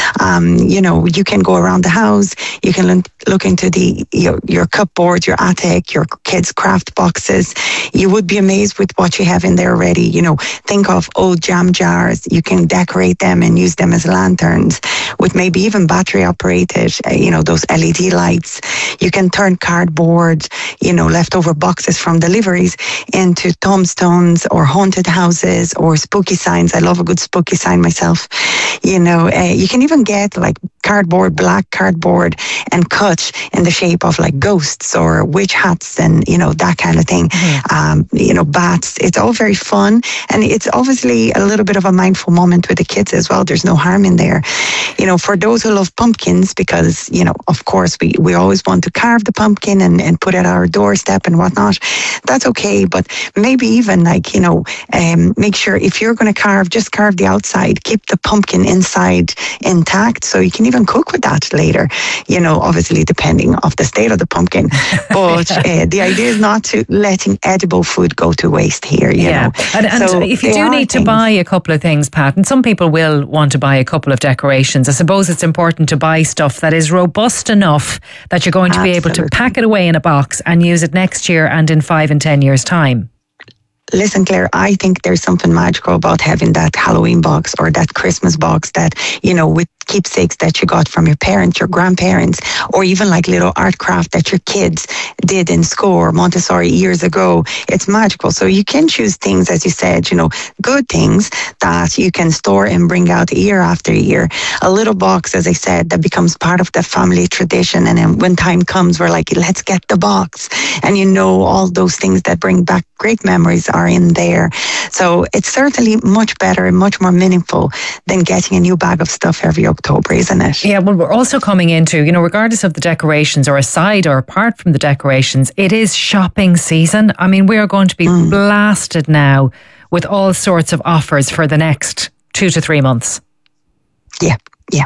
You know, you can go around the house, you can look into your cupboard, your attic, your kids' craft boxes. You would be amazed with what you have in there already. You know, think of old jam jars. You can decorate them and use them as lanterns with maybe even battery operated, you know, those LED lights. You can turn cardboard, you know, leftover boxes from deliveries into tombstones or haunted houses or spooky signs. I love a good spooky sign myself. You know, you can even get like black cardboard, and cut in the shape of like ghosts or witch hats and, you know, that kind of thing. You know, bats. It's all very fun. And it's obviously a little bit of a mindful moment with the kids as well. There's no harm in there. You know, for those who love pumpkins, because, you know, of course, we always want to carve the pumpkin and put it at our doorstep and whatnot. That's okay. But maybe even like, you know, make sure if you're going to carve, just carve the outside. Keep the pumpkin inside intact so you can even cook with that later. You know, obviously depending on the state of the pumpkin. But the idea is not to letting edible food go to waste here, you know. And so if you do need to buy a couple of things, Pat, and some people will want to buy a couple of decorations, I suppose it's important to buy stuff that is robust enough that you're going to be able to pack it away in a box and use it next year and in 5 and 10 years' time. Listen, Claire, I think there's something magical about having that Halloween box or that Christmas box that, you know, with keepsakes that you got from your parents, your grandparents, or even like little art craft that your kids did in school or Montessori years ago. It's magical. So you can choose things, as you said, you know, good things that you can store and bring out year after year. A little box, as I said, that becomes part of the family tradition. And then when time comes, we're like, let's get the box. And you know, all those things that bring back great memories are in there. So it's certainly much better and much more meaningful than getting a new bag of stuff every October, isn't it? Yeah, well, we're also coming into, you know, regardless of the decorations or aside or apart from the decorations, it is shopping season. I mean, we are going to be blasted now with all sorts of offers for the next 2 to 3 months. Yeah.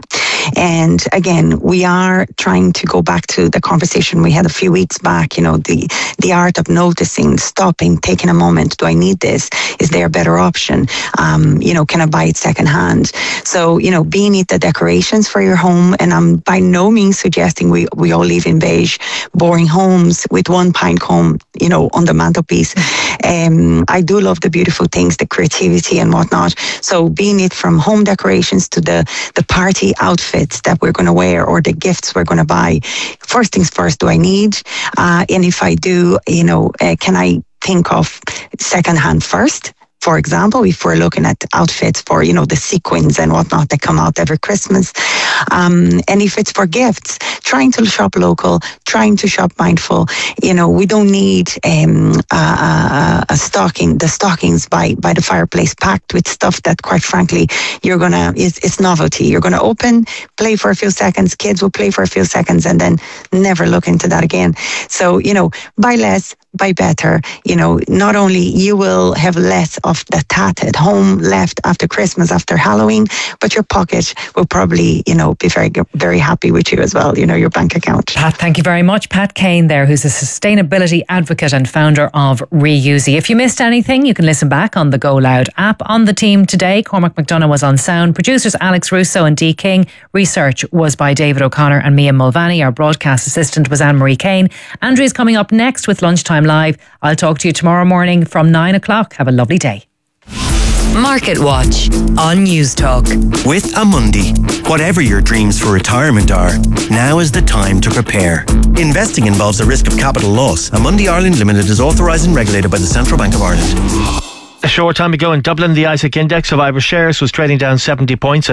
And again, we are trying to go back to the conversation we had a few weeks back, you know, the art of noticing, stopping, taking a moment. Do I need this? Is there a better option? You know, can I buy it secondhand? So, you know, being it the decorations for your home, and I'm by no means suggesting we all live in beige, boring homes with one pine cone, you know, on the mantelpiece. I do love the beautiful things, the creativity and whatnot. So being it from home decorations to the party outfits that we're going to wear or the gifts we're going to buy. First things first, do I need? And if I do, you know, can I think of secondhand first for example, if we're looking at outfits for, the sequins and whatnot that come out every Christmas. And if it's for gifts, trying to shop local, trying to shop mindful. We don't need a stocking, the stockings by the fireplace packed with stuff that, quite frankly, it's novelty. You're going to open, play for a few seconds, kids will play for a few seconds and then never look into that again. So, buy less, buy better. Not only you will have less of the tatted home left after Christmas, after Halloween, but your pocket will probably, be very, very happy with you as well, your bank account. Pat, thank you very much. Pat Kane there, who's a sustainability advocate and founder of Reusey. If you missed anything, you can listen back on the Go Loud app. On the team today, Cormac McDonagh was on sound, producers Alex Russo and Dee King, research was by David O'Connor and Mia Mulvaney, our broadcast assistant was Anne-Marie Kane. Andrea's coming up next with Lunchtime Live. I'll talk to you tomorrow morning from 9 o'clock. Have a lovely day. Market Watch on News Talk. With Amundi, whatever your dreams for retirement are, now is the time to prepare. Investing involves a risk of capital loss. Amundi Ireland Limited is authorised and regulated by the Central Bank of Ireland. A short time ago in Dublin, the ISIC index of Irish shares was trading down 70 points at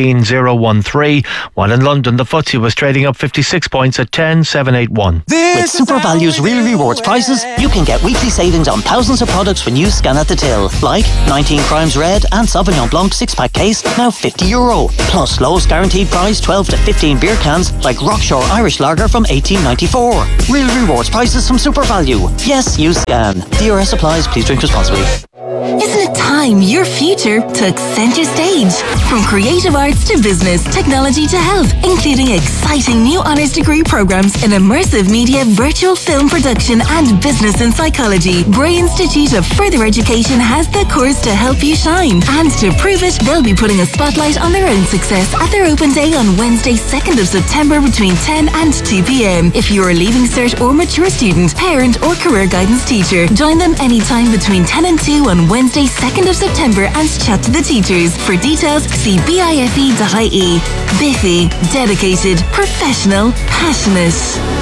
14,013, while in London the FTSE was trading up 56 points at 10,781. With SuperValue's Real Rewards prices, you can get weekly savings on thousands of products when you scan at the till. Like 19 Crimes Red and Sauvignon Blanc 6-pack case, now €50. Plus lowest guaranteed price 12 to 15 beer cans like Rockshore Irish Lager from 1894. Real Rewards prices from SuperValu. Yes, you scan. DRS applies. Please drink responsibly. Isn't it time your future took centre stage? From creative arts to business, technology to health, including exciting new honours degree programmes in immersive media, virtual film production and business and psychology. Bray Institute of Further Education has the course to help you shine. And to prove it, they'll be putting a spotlight on their own success at their open day on Wednesday 2nd of September between 10 and 2 p.m. If you're a Leaving Cert or mature student, parent or career guidance teacher, join them anytime between 10 and 2 on Wednesday 2nd of September and chat to the teachers. For details, see bife.ie. Biffy, dedicated, professional, passionate.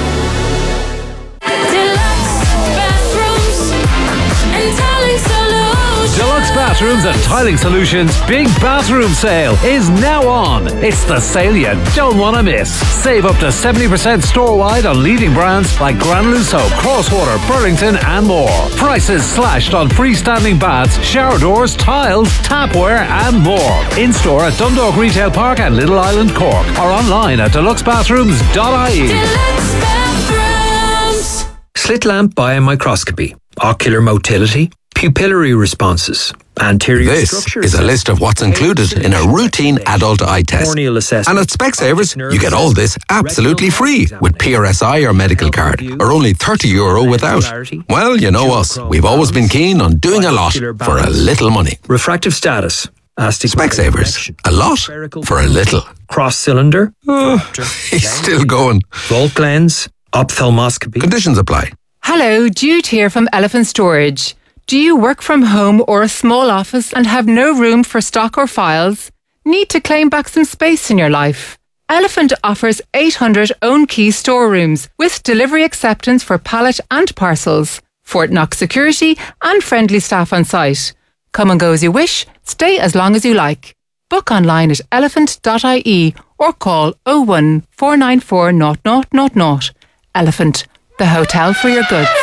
Deluxe Bathrooms and Tiling Solutions Big Bathroom Sale is now on. It's the sale you don't want to miss. Save up to 70% store-wide on leading brands like Granuloso, Crosswater, Burlington and more. Prices slashed on freestanding baths, shower doors, tiles, tapware and more. In-store at Dundalk Retail Park and Little Island, Cork, or online at deluxebathrooms.ie. Deluxe Bathrooms. Slit lamp biomicroscopy, ocular motility, pupillary responses, anterior This structure is a list of what's included in a routine adult eye test. corneal assessment. And at Specsavers, you get all this absolutely free with PRSI or medical card, or only €30 without. Well, you know us. We've always been keen on doing a lot for a little money. Refractive status. Specsavers. A lot for a little. Cross cylinder. He's still going. Volt lens. Ophthalmoscopy. Conditions apply. Hello, Jude here from Elephant Storage. Do you work from home or a small office and have no room for stock or files? Need to claim back some space in your life? Elephant offers 800 own key storerooms with delivery acceptance for pallet and parcels, Fort Knox security and friendly staff on site. Come and go as you wish, stay as long as you like. Book online at elephant.ie or call 01 494 0000. Elephant, the hotel for your goods.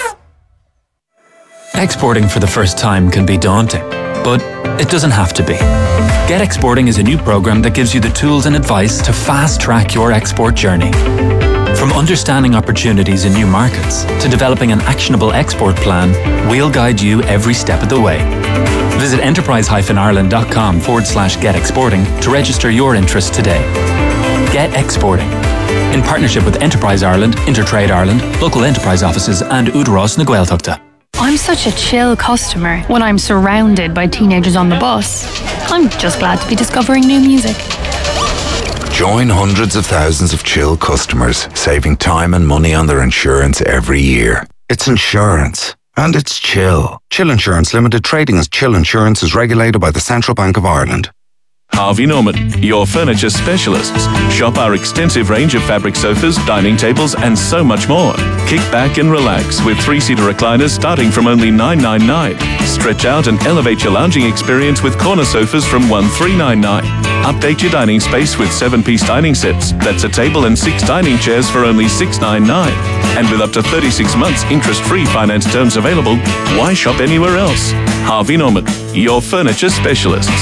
Exporting for the first time can be daunting, but it doesn't have to be. Get Exporting is a new program that gives you the tools and advice to fast-track your export journey. From understanding opportunities in new markets to developing an actionable export plan, we'll guide you every step of the way. Visit enterprise-ireland.com/getexporting to register your interest today. Get Exporting. In partnership with Enterprise Ireland, Intertrade Ireland, local enterprise offices and Údarás na Gaeltachta. I'm such a chill customer when I'm surrounded by teenagers on the bus. I'm just glad to be discovering new music. Join hundreds of thousands of Chill customers, saving time and money on their insurance every year. It's insurance. And it's Chill. Chill Insurance Limited, trading as Chill Insurance, is regulated by the Central Bank of Ireland. Harvey Norman, your furniture specialists. Shop our extensive range of fabric sofas, dining tables, and so much more. Kick back and relax with 3-seater recliners starting from only $999. Stretch out and elevate your lounging experience with corner sofas from $1,399. Update your dining space with 7-piece dining sets. That's a table and 6 dining chairs for only $699. And with up to 36 months interest-free finance terms available, why shop anywhere else? Harvey Norman, your furniture specialists.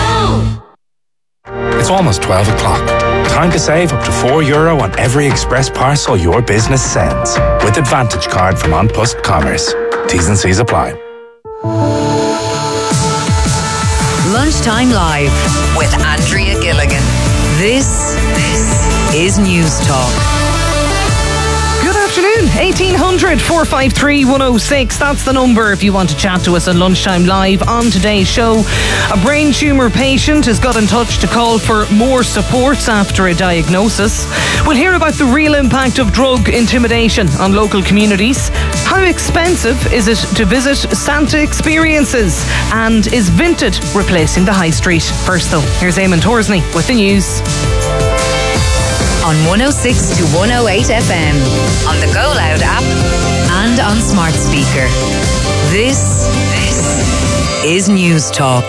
It's almost 12 o'clock. Time to save up to €4 on every express parcel your business sends. With Advantage Card from An Post Commerce. T's and C's apply. Lunchtime Live with Andrea Gilligan. This is News Talk. Good afternoon. 1800 453 106. That's the number if you want to chat to us on Lunchtime Live. On today's show, a brain tumour patient has got in touch to call for more supports after a diagnosis. We'll hear about the real impact of drug intimidation on local communities. How expensive is it to visit Santa experiences? And is Vinted replacing the high street? First though, here's Eamon Torsney with the news. On 106 to 108 FM, on the Go Loud app, and on smart speaker. This is News Talk.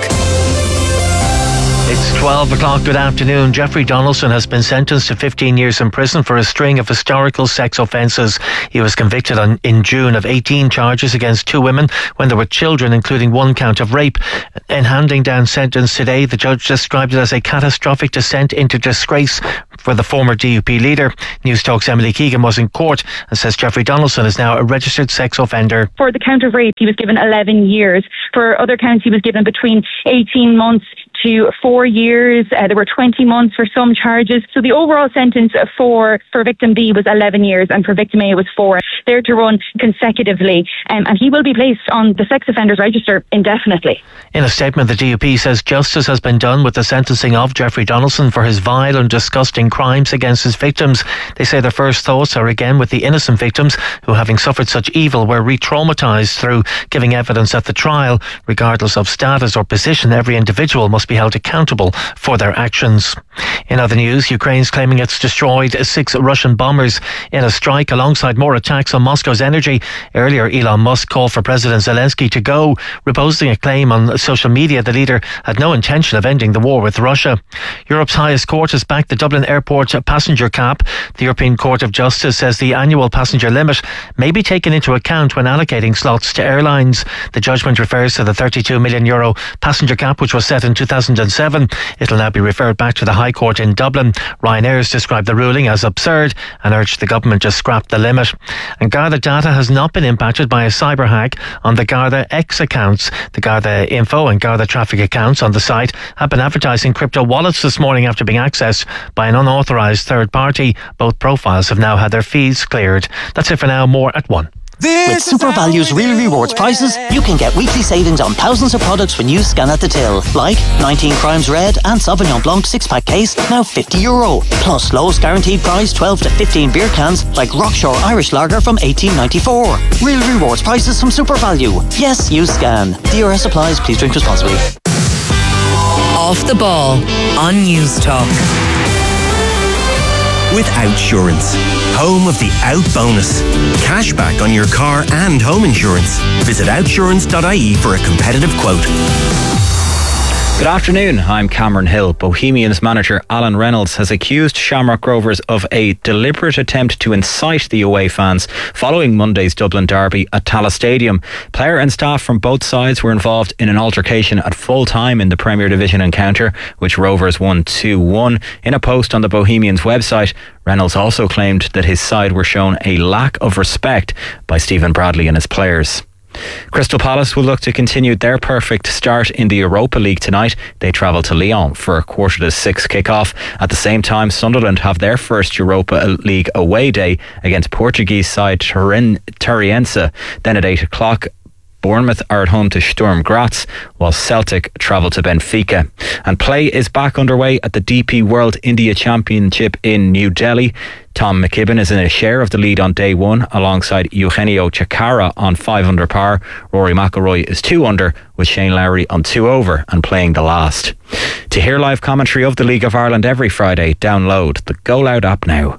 It's 12 o'clock. Good afternoon. Jeffrey Donaldson has been sentenced to 15 years in prison for a string of historical sex offences. He was convicted in June of 18 charges against 2 women when they were children, including 1 count of rape. In handing down sentence today, the judge described it as a catastrophic descent into disgrace for the former DUP leader. News Talk's Emily Keegan was in court and says Jeffrey Donaldson is now a registered sex offender. For the count of rape, he was given 11 years. For other counts, he was given between 18 months to 4 years. There were 20 months for some charges. So the overall sentence for victim B was 11 years and for victim A was 4. They're to run consecutively, and he will be placed on the sex offenders register indefinitely. In a statement, the DUP says justice has been done with the sentencing of Jeffrey Donaldson for his vile and disgusting crimes against his victims. They say their first thoughts are again with the innocent victims who, having suffered such evil, were re-traumatised through giving evidence at the trial. Regardless of status or position, every individual must be held accountable for their actions. In other news, Ukraine's claiming it's destroyed 6 Russian bombers in a strike alongside more attacks on Moscow's energy. Earlier, Elon Musk called for President Zelensky to go, reposing a claim on social media the leader had no intention of ending the war with Russia. Europe's highest court has backed the Dublin Airport passenger cap. The European Court of Justice says the annual passenger limit may be taken into account when allocating slots to airlines. The judgment refers to the €32 million passenger cap, which was set in 2007. It'll now be referred back to the High Court in Dublin. Ryanair's described the ruling as absurd and urged the government to scrap the limit. And Garda data has not been impacted by a cyber hack on the Garda X accounts. The Garda Info and Garda Traffic accounts on the site have been advertising crypto wallets this morning after being accessed by an unauthorised third party. Both profiles have now had their feeds cleared. That's it for now. More at 1. With SuperValue's Real Rewards prices, you can get weekly savings on thousands of products when you scan at the till. Like 19 Crimes Red and Sauvignon Blanc 6-pack case, now €50. Plus lowest guaranteed price 12 to 15 beer cans like Rockshore Irish Lager from 1894. Real Rewards prices from SuperValue. Yes, you scan. DRS applies. Please drink responsibly. Off the ball on News Talk. With Outsurance, home of the Out bonus. Cashback on your car and home insurance. Visit outsurance.ie for a competitive quote. Good afternoon, I'm Cameron Hill. Bohemians manager Alan Reynolds has accused Shamrock Rovers of a deliberate attempt to incite the away fans following Monday's Dublin derby at Tallaght Stadium. Player and staff from both sides were involved in an altercation at full time in the Premier Division encounter, which Rovers won 2-1. In a post on the Bohemians website, Reynolds also claimed that his side were shown a lack of respect by Stephen Bradley and his players. Crystal Palace will look to continue their perfect start in the Europa League tonight. They travel to Lyon for a 5:45 kick-off. At the same time, Sunderland have their first Europa League away day against Portuguese side Torrense. Then at 8 o'clock, Bournemouth are at home to Sturm Graz, while Celtic travel to Benfica. And play is back underway at the DP World India Championship in New Delhi. Tom McKibben is in a share of the lead on day one alongside Eugenio Chacarra on 5 under par. Rory McIlroy is 2 under with Shane Lowry on 2 over and playing the last. To hear live commentary of the League of Ireland every Friday, download the Go Loud app now.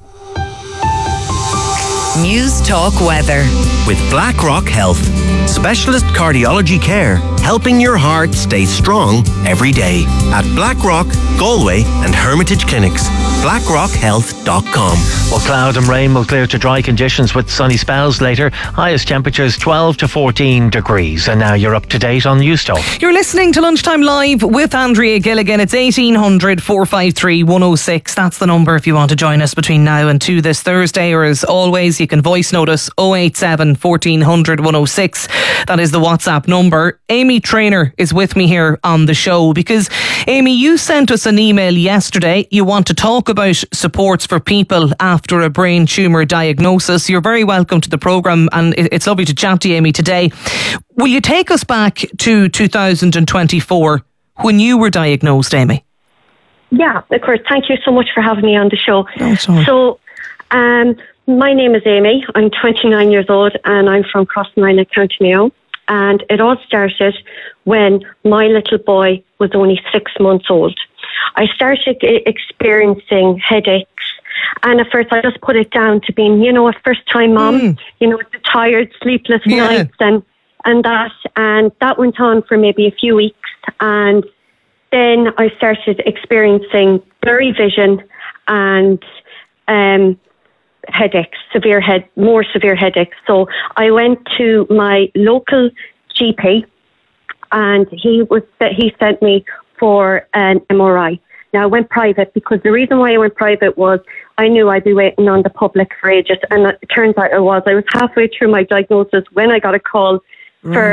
News Talk Weather. With BlackRock Health. Specialist cardiology care, helping your heart stay strong every day. At BlackRock, Galway and Hermitage Clinics. BlackRockHealth.com. Well, cloud and rain will clear to dry conditions with sunny spells later. Highest temperatures 12 to 14 degrees. And now you're up to date on News Talk. You're listening to Lunchtime Live with Andrea Gilligan. It's 1800 453 106. That's the number if you want to join us between now and 2 this Thursday. Or as always, you can voice note us 087 1400 106. That is the WhatsApp number. Amy Traynor is with me here on the show because, Amy, you sent us an email yesterday. You want to talk about supports for people after a brain tumour diagnosis. You're very welcome to the programme, and it's lovely to chat to you, Amy, today. Will you take us back to 2024 when you were diagnosed, Amy? Yeah, of course. Thank you so much for having me on the show. Oh, sorry. So, my name is Amy. I'm 29 years old and I'm from Crossmagna, County Mayo. And it all started when my little boy was only 6 months old. I started experiencing headaches, and at first I just put it down to being, a first-time mom, the tired, sleepless nights and that went on for maybe a few weeks, and then I started experiencing blurry vision and headaches, more severe headaches. So I went to my local GP, and he sent me for an MRI. Now I went private because the reason why I went private was I knew I'd be waiting on the public for ages, and it turns out I was halfway through my diagnosis when I got a call for